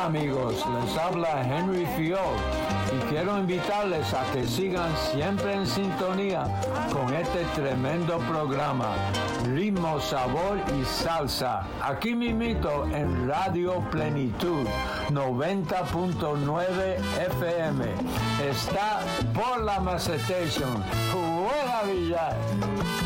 Hola amigos, les habla Henry Fiol y quiero invitarles a que sigan siempre en sintonía con este tremendo programa, Ritmo, Sabor y Salsa, aquí mismito en Radio Plenitud 90.9 FM. Está por la Macetation. ¡Buena Villa!